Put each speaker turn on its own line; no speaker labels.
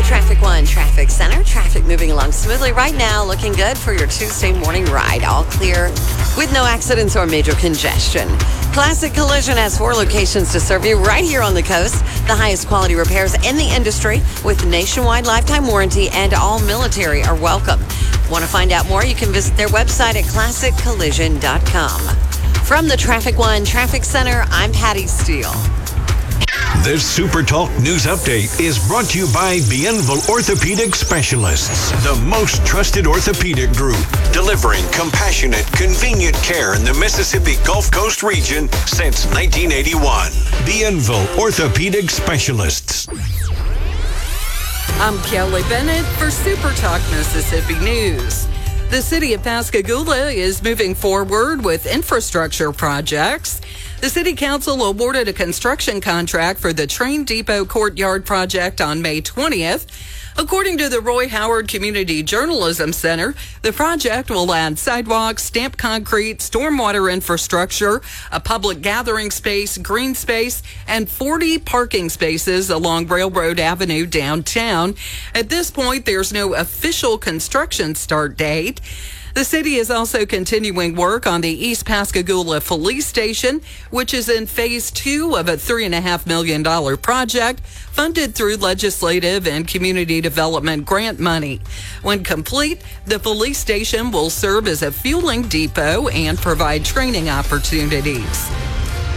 Traffic One Traffic Center. Traffic moving along smoothly right now. Looking good for your Tuesday morning ride. All clear with no accidents or major congestion. Classic Collision has 4 locations to serve you right here on the coast. The highest quality repairs in the industry with nationwide lifetime warranty, and all military are welcome. Want to find out more? You can visit their website at classiccollision.com. From the Traffic One Traffic Center, I'm Patty Steele.
This Super Talk News Update is brought to you by Bienville Orthopedic Specialists, the most trusted orthopedic group, delivering compassionate, convenient care in the Mississippi Gulf Coast region since 1981. Bienville Orthopedic Specialists.
I'm Kelly Bennett for Super Talk Mississippi News. The city of Pascagoula is moving forward with infrastructure projects. The city council awarded a construction contract for the Train Depot Courtyard project on May 20th. According to the Roy Howard Community Journalism Center, the project will add sidewalks, stamped concrete, stormwater infrastructure, a public gathering space, green space, and 40 parking spaces along Railroad Avenue downtown. At this point, there's no official construction start date. The city is also continuing work on the East Pascagoula Police Station, which is in phase 2 of a $3.5 million project funded through legislative and community development grant money. When complete, the police station will serve as a fueling depot and provide training opportunities.